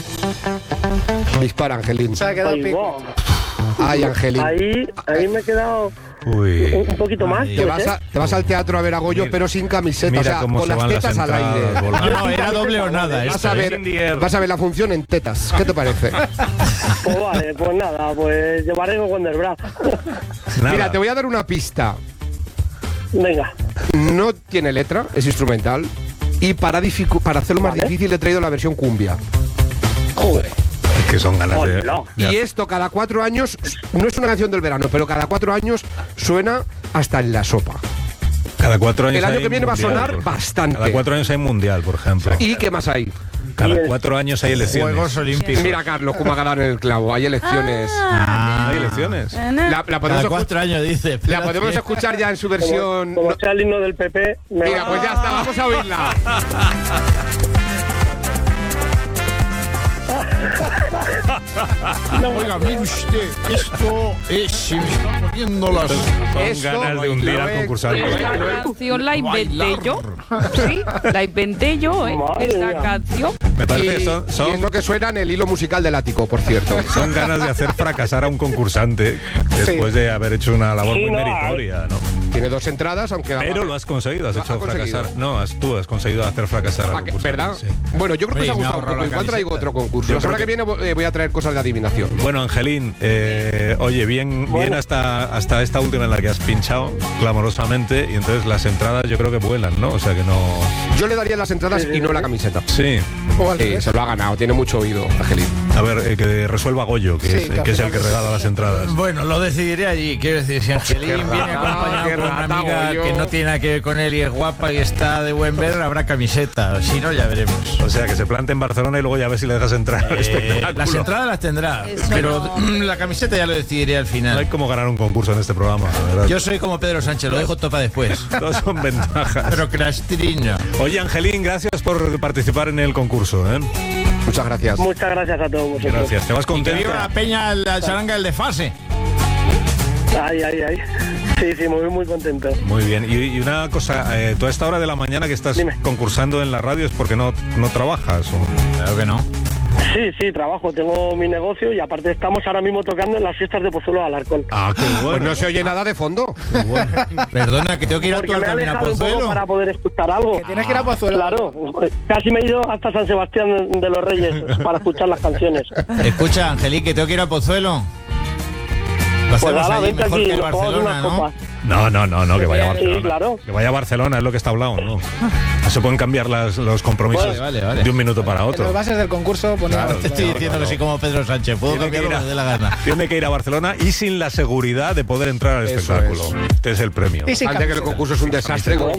Dispara, Angelín. Se ha quedado pico. Ay, Angelín. Ahí me he quedado un poquito más. Te vas al teatro a ver a Goyo, pero sin camiseta, o sea, con las tetas al aire. No, era doble o nada. Vas a ver la función en tetas. ¿Qué te parece? Pues vale, pues nada, pues llevaré con Wonderbra. Mira, te voy a dar una pista. Venga. No tiene letra, es instrumental. Y para hacerlo más difícil he traído la versión cumbia. Joder. Es que son ganas de... Y esto cada 4 años, no es una canción del verano, pero cada 4 años suena hasta en la sopa. Cada 4 años el año que viene mundial, va a sonar bastante. Cada 4 años hay mundial, por ejemplo. ¿Y qué más hay? Cada 4 años hay elecciones. Juegos Olímpicos. Mira, Carlos, cómo ha ganado en el clavo. Hay elecciones. ¿Hay elecciones? La podemos Cada 4 años, dice. La podemos escuchar ya en su versión. Como sea el himno del PP. Mira, pues ya está, vamos a oírla. Oiga, mire usted, esto es... Se me están poniendo las... Son ganas de hundir al concursante. Esta canción la inventé yo. Sí, la inventé yo, esta canción. Me parece que Y es lo que suena en el hilo musical del ático, por cierto. son ganas de hacer fracasar a un concursante después de haber hecho una labor muy meritoria, ¿no? Tiene 2 entradas, aunque... Pero lo has conseguido, has hecho conseguido. fracasar. No, tú has conseguido hacer fracasar al concursante. ¿Verdad? Sí. Bueno, yo creo que os ha Oye, me gustado un ahorro poco. la Igual traigo camiseta. otro concurso. Yo La semana que creo viene voy a traer cosas de adivinación. Bueno, Angelín, oye, bien hasta esta última en la que has pinchado clamorosamente, y entonces las entradas yo creo que vuelan, ¿no? O sea que no... Yo le daría las entradas y no la camiseta. Sí. Sí, se lo ha ganado, tiene mucho oído, Angelín. A ver, que resuelva Goyo, que, Sí, que es el que regala las entradas. Bueno, lo decidiré allí. Quiero decir, si Angelín viene acompañado qué por una rata, amiga Goyo. que no tiene nada que ver con él y es guapa y está de buen ver, habrá camiseta. Si no, ya veremos. O sea, que se plante en Barcelona y luego ya ves si le dejas entrar al espectáculo. Las entradas las tendrá, Eso pero la camiseta ya lo decidiré al No hay final. como ganar un concurso en este programa, la verdad. Yo soy como Pedro Sánchez, lo dejo topa después. Todos son ventajas. Pero clastrina. Oye, Angelín, gracias por participar en el concurso, ¿eh? Muchas gracias. Muchas gracias a todos vosotros. Gracias. ¿Te vas Que viva la contenta? peña, la charanga del desfase. Ay. Sí, muy contento. Muy bien. Y una cosa, tú a esta hora de la mañana que estás Dime. concursando en la radio es porque no trabajas. ¿O? Claro que no. Sí, trabajo, tengo mi negocio y aparte estamos ahora mismo tocando en las fiestas de Pozuelo de Alarcón. Ah, qué Pues no se oye nada de fondo. Perdona, que tengo que ir a Porque tu me he camino a alejado un poco Pozuelo. para poder escuchar algo. Que tienes que ir a Pozuelo. Claro, casi me he ido hasta San Sebastián de los Reyes para escuchar las canciones. Escucha, Angelín, que tengo que ir a Pozuelo. Lo Pues hacemos ahora, allí vente mejor aquí, que en nos tomamos Barcelona, unas ¿no? copas. No, que vaya a Barcelona. Sí, claro. Que vaya a Barcelona, es lo que está hablado, ¿no? No se pueden cambiar los compromisos Vale. de un minuto para En otro. las bases del concurso ponía... Claro, te estoy diciendo que soy como Pedro Sánchez. Puedo Tiene que cambiar lo ir que a- me dé la gana. Tiene que ir a Barcelona y sin la seguridad de poder entrar al Eso espectáculo. es. Este es el premio. Y sin Antes que el camiseta. concurso es un desastre.